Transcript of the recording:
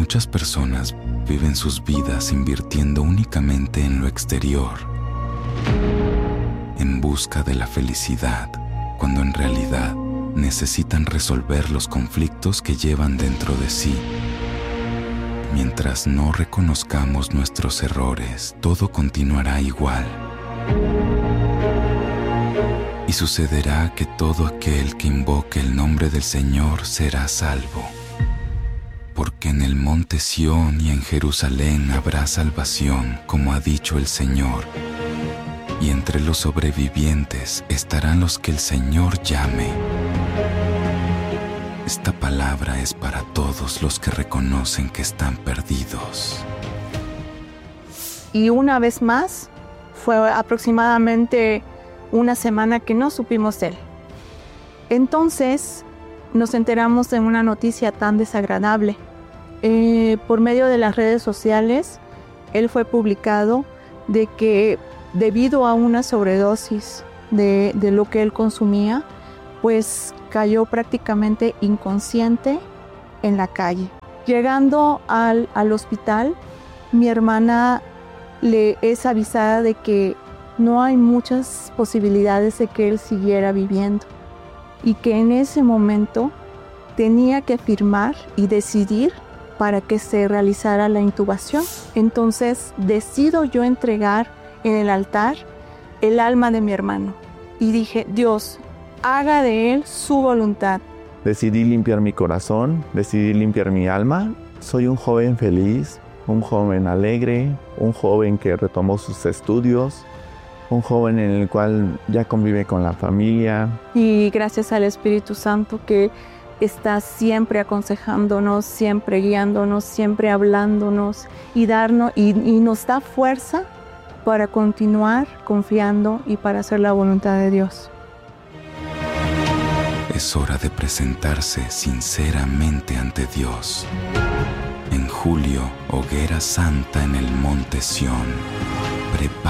Muchas personas viven sus vidas invirtiendo únicamente en lo exterior, en busca de la felicidad, cuando en realidad necesitan resolver los conflictos que llevan dentro de sí. Mientras no reconozcamos nuestros errores, todo continuará igual. Y sucederá que todo aquel que invoque el nombre del Señor será salvo. Porque en el monte Sión y en Jerusalén habrá salvación, como ha dicho el Señor. Y entre los sobrevivientes estarán los que el Señor llame. Esta palabra es para todos los que reconocen que están perdidos. Y una vez más, fue aproximadamente una semana que no supimos de él. Entonces, nos enteramos de una noticia tan desagradable. Por medio de las redes sociales, él fue publicado de que debido a una sobredosis de lo que él consumía, pues cayó prácticamente inconsciente en la calle. Llegando al hospital, mi hermana le es avisada de que no hay muchas posibilidades de que él siguiera viviendo y que en ese momento tenía que firmar y decidir para que se realizara la intubación. Entonces decido yo entregar en el altar el alma de mi hermano y dije: Dios, haga de él su voluntad. Decidí limpiar mi corazón, decidí limpiar mi alma. Soy un joven feliz, un joven alegre, un joven que retomó sus estudios, un joven en el cual ya convive con la familia. Y gracias al Espíritu Santo que está siempre aconsejándonos, siempre guiándonos, siempre hablándonos y nos da fuerza para continuar confiando y para hacer la voluntad de Dios. Es hora de presentarse sinceramente ante Dios. En julio, hoguera santa en el monte Sión. Prepárate.